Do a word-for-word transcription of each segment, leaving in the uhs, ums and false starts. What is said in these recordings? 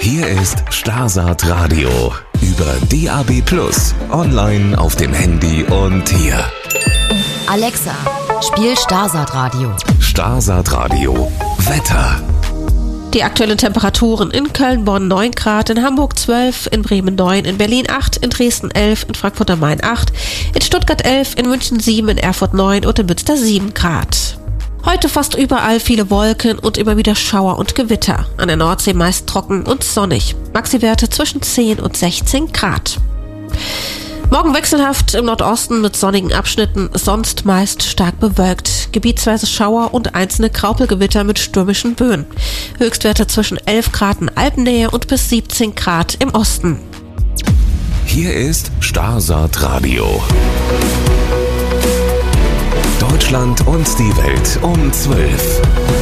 Hier ist Starsat Radio. Über D A B plus, online auf dem Handy und hier. Alexa, spiel Starsat Radio. Starsat Radio. Wetter. Die aktuellen Temperaturen: in Köln, Bonn neun Grad, in Hamburg zwölf, in Bremen neun, in Berlin acht, in Dresden elf, in Frankfurt am Main acht, in Stuttgart elf, in München sieben, in Erfurt neun und in Münster sieben Grad. Heute fast überall viele Wolken und immer wieder Schauer und Gewitter. An der Nordsee meist trocken und sonnig. Maxi-Werte zwischen zehn und sechzehn Grad. Morgen wechselhaft im Nordosten mit sonnigen Abschnitten, sonst meist stark bewölkt. Gebietsweise Schauer und einzelne Graupelgewitter mit stürmischen Böen. Höchstwerte zwischen elf Grad in Alpennähe und bis siebzehn Grad im Osten. Hier ist Starsat Radio. Deutschland und die Welt um zwölf.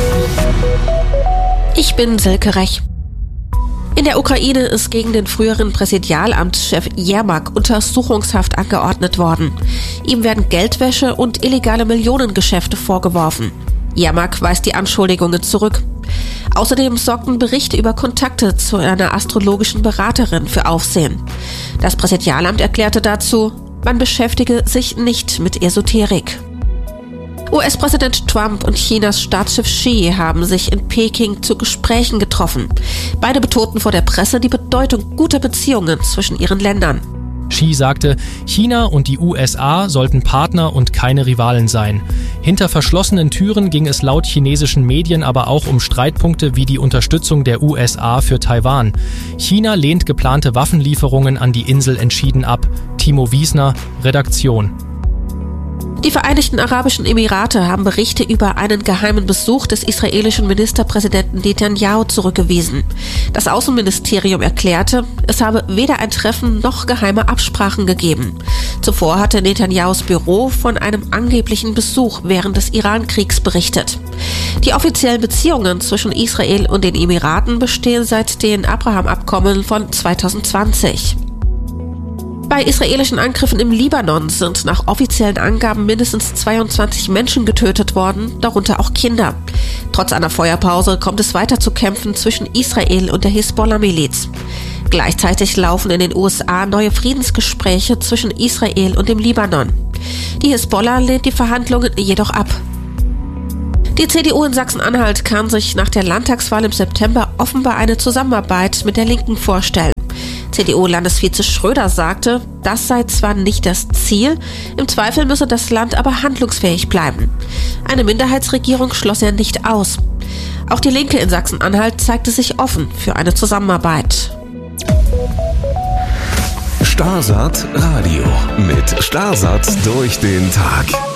Ich bin Silke Rech. In der Ukraine ist gegen den früheren Präsidialamtschef Jermak Untersuchungshaft angeordnet worden. Ihm werden Geldwäsche und illegale Millionengeschäfte vorgeworfen. Jermak weist die Anschuldigungen zurück. Außerdem sorgten Berichte über Kontakte zu einer astrologischen Beraterin für Aufsehen. Das Präsidialamt erklärte dazu, man beschäftige sich nicht mit Esoterik. U S-Präsident Trump und Chinas Staatschef Xi haben sich in Peking zu Gesprächen getroffen. Beide betonten vor der Presse die Bedeutung guter Beziehungen zwischen ihren Ländern. Xi sagte, China und die U S A sollten Partner und keine Rivalen sein. Hinter verschlossenen Türen ging es laut chinesischen Medien aber auch um Streitpunkte wie die Unterstützung der U S A für Taiwan. China lehnt geplante Waffenlieferungen an die Insel entschieden ab. Timo Wiesner, Redaktion. Die Vereinigten Arabischen Emirate haben Berichte über einen geheimen Besuch des israelischen Ministerpräsidenten Netanyahu zurückgewiesen. Das Außenministerium erklärte, es habe weder ein Treffen noch geheime Absprachen gegeben. Zuvor hatte Netanyahus Büro von einem angeblichen Besuch während des Iran-Kriegs berichtet. Die offiziellen Beziehungen zwischen Israel und den Emiraten bestehen seit den Abraham-Abkommen von zweitausendzwanzig. Bei israelischen Angriffen im Libanon sind nach offiziellen Angaben mindestens zweiundzwanzig Menschen getötet worden, darunter auch Kinder. Trotz einer Feuerpause kommt es weiter zu Kämpfen zwischen Israel und der Hisbollah-Miliz. Gleichzeitig laufen in den U S A neue Friedensgespräche zwischen Israel und dem Libanon. Die Hisbollah lehnt die Verhandlungen jedoch ab. Die C D U in Sachsen-Anhalt kann sich nach der Landtagswahl im September offenbar eine Zusammenarbeit mit der Linken vorstellen. C D U-Landesvize Schröder sagte, das sei zwar nicht das Ziel, im Zweifel müsse das Land aber handlungsfähig bleiben. Eine Minderheitsregierung schloss er nicht aus. Auch die Linke in Sachsen-Anhalt zeigte sich offen für eine Zusammenarbeit. Starsat Radio mit Starsat durch den Tag.